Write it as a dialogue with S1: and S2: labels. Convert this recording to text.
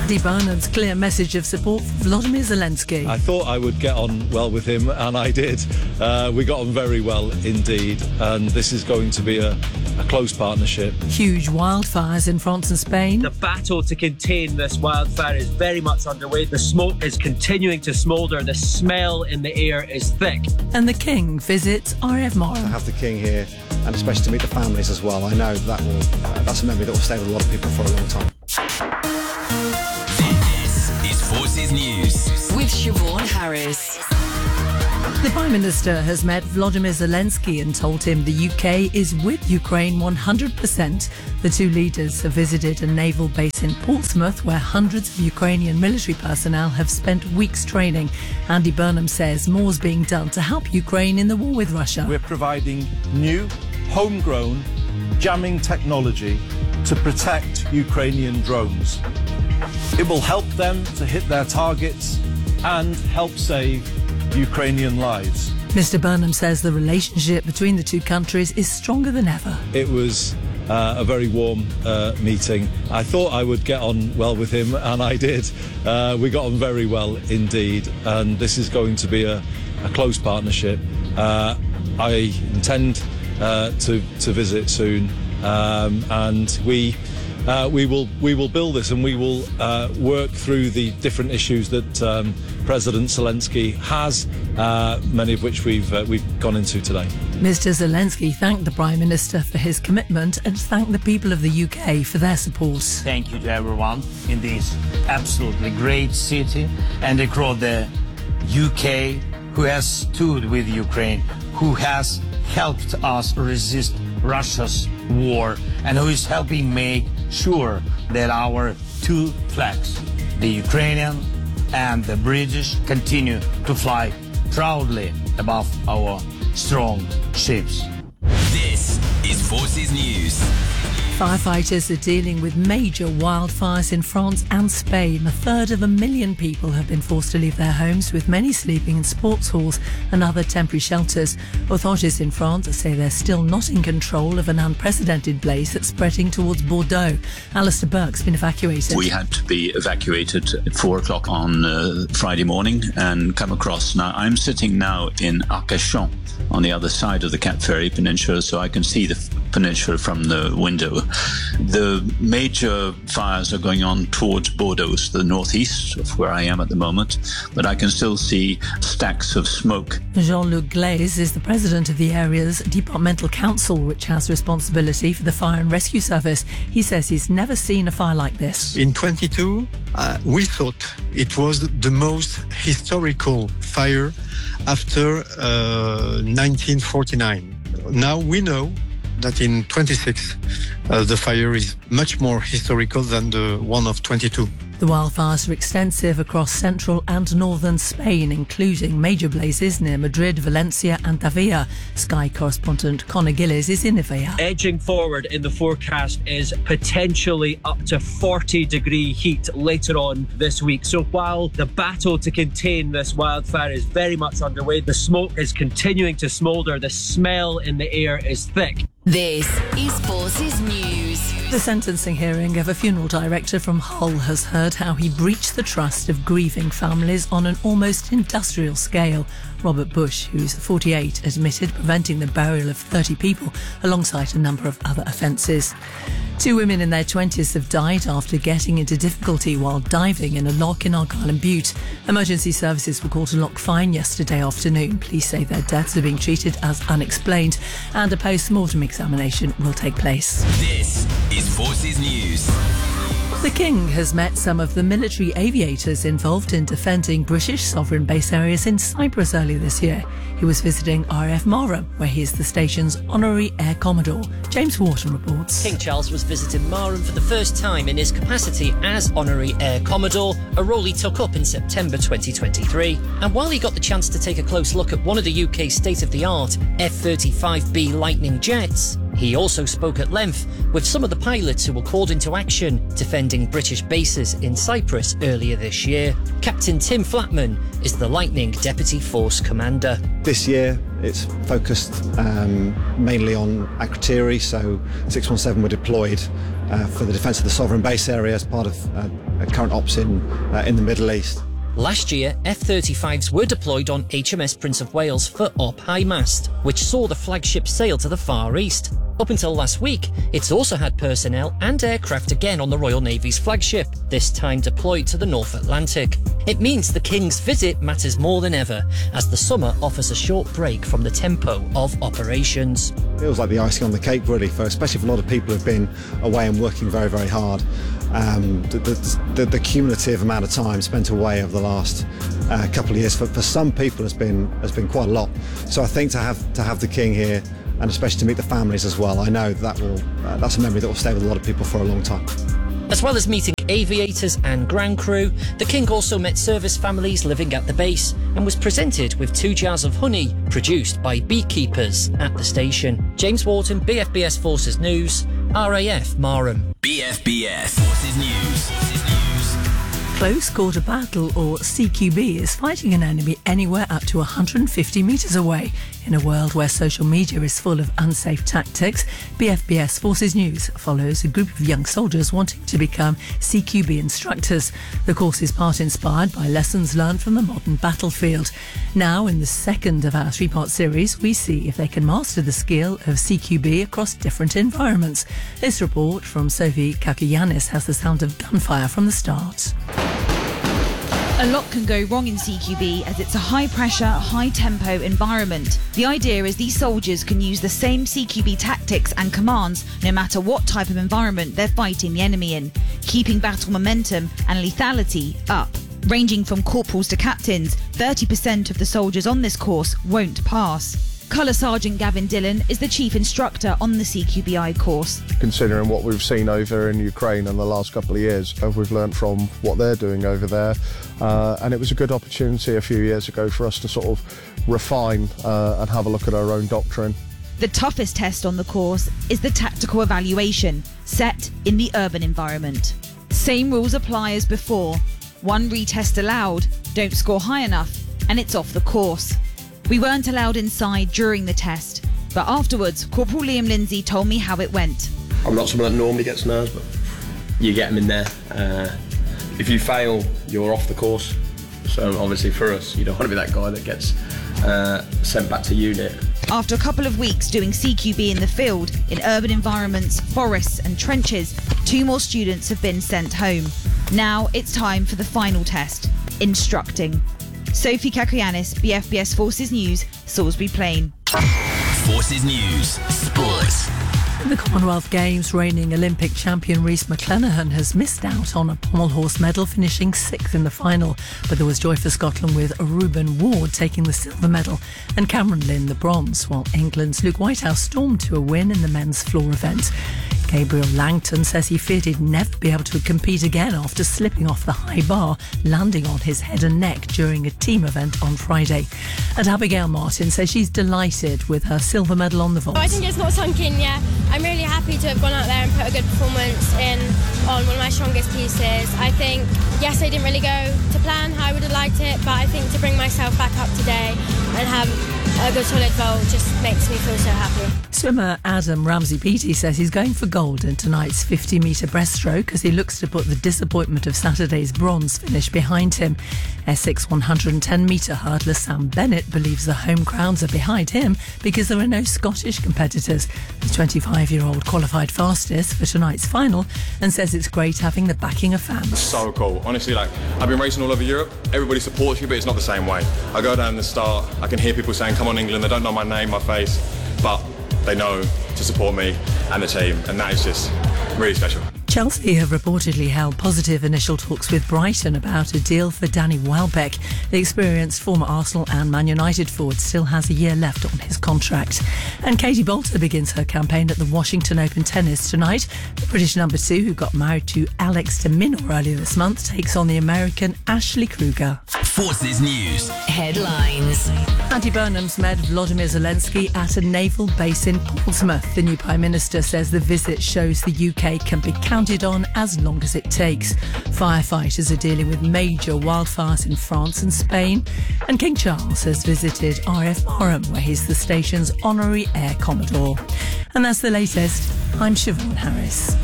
S1: Andy Burnham's clear message of support for Volodymyr Zelensky.
S2: I thought I would get on well with him, and I did. We got on very well indeed, and this is going to be a close partnership.
S1: Huge wildfires in France and Spain.
S3: The battle to contain this wildfire is very much underway. The smoke is continuing to smoulder. The smell in the air is thick.
S1: And the King visits RAF Mara.
S4: To have the King here, and especially to meet the families as well, I know that's a memory that will stay with a lot of people for a long time.
S5: This is Forces News
S6: with Siobhan Harris.
S1: The Prime Minister has met Volodymyr Zelensky and told him the UK is with Ukraine 100%. The two leaders have visited a naval base in Portsmouth where hundreds of Ukrainian military personnel have spent weeks training. Andy Burnham says more's being done to help Ukraine in the war with Russia.
S7: We're providing new, homegrown jamming technology to protect Ukrainian drones. It will help them to hit their targets and help save Ukrainian lives.
S1: Mr. Burnham says the relationship between the two countries is stronger than ever.
S2: It was a very warm meeting. I thought I would get on well with him, and I did. We got on very well indeed, and this is going to be a close partnership. I intend to visit soon, and we will build this, and we will work through the different issues that President Zelensky has, many of which we've gone into today.
S1: Mr. Zelensky thanked the Prime Minister for his commitment and thanked the people of the UK for their support.
S8: Thank you to everyone in this absolutely great city and across the UK who has stood with Ukraine, who has helped us resist Russia's war, and who is helping make sure that our two flags, the Ukrainian and the British, continue to fly proudly above our strong ships.
S5: This is Forces News.
S1: Firefighters are dealing with major wildfires in France and Spain. A third of a million people have been forced to leave their homes, with many sleeping in sports halls and other temporary shelters. Authorities in France say they're still not in control of an unprecedented blaze that's spreading towards Bordeaux. Alistair Burke's been evacuated.
S9: We had to be evacuated at 4 o'clock on Friday morning and come across. Now, I'm sitting now in Arcachon on the other side of the Cap Ferry Peninsula, so I can see the peninsula from the window. The major fires are going on towards Bordeaux, the northeast of where I am at the moment, but I can still see stacks of smoke.
S1: Jean-Luc Glaise is the president of the area's departmental council, which has responsibility for the fire and rescue service. He says he's never seen a fire like this.
S10: In 22, we thought it was the most historical fire after 1949. Now we know that in 26, the fire is much more historical than the one of 22.
S1: The wildfires are extensive across central and northern Spain, including major blazes near Madrid, Valencia and Tavia. Sky correspondent Conor Gillies is in Ivea.
S3: Edging forward in the forecast is potentially up to 40-degree heat later on this week. So while the battle to contain this wildfire is very much underway, the smoke is continuing to smoulder. The smell in the air is thick.
S6: This is Forces News.
S1: The sentencing hearing of a funeral director from Hull has heard how he breached the trust of grieving families on an almost industrial scale. Robert Bush, who's 48, admitted preventing the burial of 30 people alongside a number of other offences. 2 women in their 20s have died after getting into difficulty while diving in a loch in Argyll and Bute. Emergency services were called to Loch Fyne yesterday afternoon. Police say their deaths are being treated as unexplained, and a post-mortem examination will take place.
S5: This is Forces News.
S1: The King has met some of the military aviators involved in defending British sovereign base areas in Cyprus earlier this year. He was visiting RAF Mara, where he is the station's honorary Air Commodore. James Wharton reports.
S11: King Charles was visiting Marham for the first time in his capacity as honorary Air Commodore, a role he took up in September 2023. And while he got the chance to take a close look at one of the UK's state-of-the-art F-35B Lightning jets, He also spoke at length with some of the pilots who were called into action defending British bases in Cyprus earlier this year. Captain Tim Flatman is the Lightning Deputy Force Commander.
S4: This year it's focused mainly on Akrotiri, so 617 were deployed for the defence of the sovereign base area as part of current ops in the Middle East.
S11: Last year, F-35s were deployed on HMS Prince of Wales for Op High Mast, which saw the flagship sail to the Far East. Up until last week, it's also had personnel and aircraft again on the Royal Navy's flagship, this time deployed to the North Atlantic. It means the King's visit matters more than ever, as the summer offers a short break from the tempo of operations.
S4: Feels like the icing on the cake, really, especially for a lot of people who've been away and working very, very hard. The cumulative amount of time spent away over the last couple of years for some people has been quite a lot. So I think to have the King here, and especially to meet the families as well, I know that's a memory that will stay with a lot of people for a long time.
S11: As well as meeting aviators and ground crew, the King also met service families living at the base and was presented with 2 jars of honey produced by beekeepers at the station. James Wharton, BFBS Forces News, RAF Marham.
S5: BFBS Forces News.
S1: Close Quarter Battle, or CQB, is fighting an enemy anywhere up to 150 metres away. In a world where social media is full of unsafe tactics, BFBS Forces News follows a group of young soldiers wanting to become CQB instructors. The course is part inspired by lessons learned from the modern battlefield. Now, in the second of our 3-part series, we see if they can master the skill of CQB across different environments. This report from Sophie Kakianis has the sound of gunfire from the start.
S12: A lot can go wrong in CQB as it's a high-pressure, high-tempo environment. The idea is these soldiers can use the same CQB tactics and commands no matter what type of environment they're fighting the enemy in, keeping battle momentum and lethality up. Ranging from corporals to captains, 30% of the soldiers on this course won't pass. Colour Sergeant Gavin Dillon is the chief instructor on the CQBI course.
S13: Considering what we've seen over in Ukraine in the last couple of years, we've learnt from what they're doing over there, and it was a good opportunity a few years ago for us to sort of refine and have a look at our own doctrine.
S12: The toughest test on the course is the tactical evaluation, set in the urban environment. Same rules apply as before. 1 retest allowed, don't score high enough, and it's off the course. We weren't allowed inside during the test, but afterwards, Corporal Liam Lindsay told me how it went.
S14: I'm not someone that normally gets nerves, but you get them in there. If you fail, you're off the course. So obviously for us, you don't want to be that guy that gets sent back to unit.
S12: After a couple of weeks doing CQB in the field, in urban environments, forests and trenches, 2 more students have been sent home. Now it's time for the final test, instructing. Sophie Kakianis, BFBS Forces News, Salisbury Plain.
S5: Forces News, Sports.
S1: In the Commonwealth Games, reigning Olympic champion Rhys McClenaghan has missed out on a pommel horse medal, finishing 6th in the final. But there was joy for Scotland with Reuben Ward taking the silver medal and Cameron Lynn the bronze, while England's Luke Whitehouse stormed to a win in the men's floor event. Gabriel Langton says he feared he'd never be able to compete again after slipping off the high bar, landing on his head and neck during a team event on Friday. And Abigail Martin says she's delighted with her silver medal on the vault.
S15: I think it's not sunk in yet. I'm really happy to have gone out there and put a good performance in on one of my strongest pieces. I think, yes, I didn't really go to plan how I would have liked it, but I think to bring myself back up today and have a good solid vault just makes me feel so happy.
S1: Swimmer Adam Ramsey-Beatty says he's going for gold in tonight's 50-metre breaststroke as he looks to put the disappointment of Saturday's bronze finish behind him. Essex 110-metre hurdler Sam Bennett believes the home crowds are behind him because there are no Scottish competitors. The 25-year-old qualified fastest for tonight's final and says it's great having the backing of fans.
S16: So cool. Honestly, I've been racing all over Europe. Everybody supports you, but it's not the same way. I go down the start, I can hear people saying, "Come on, England." They don't know my name, my face, but they know to support me and the team, and that is just really special.
S1: Chelsea have reportedly held positive initial talks with Brighton about a deal for Danny Welbeck. The experienced former Arsenal and Man United forward still has a year left on his contract. And Katie Boulter begins her campaign at the Washington Open tennis tonight. The British number 2, who got married to Alex de Minaur earlier this month, takes on the American Ashley Kruger.
S5: Forces News.
S6: Headlines.
S1: Andy Burnham's met Volodymyr Zelensky at a naval base in Portsmouth. The new Prime Minister says the visit shows the UK can be counted on as long as it takes. Firefighters are dealing with major wildfires in France and Spain. And King Charles has visited RF Marham, where he's the station's honorary Air Commodore. And that's the latest. I'm Siobhan Harris.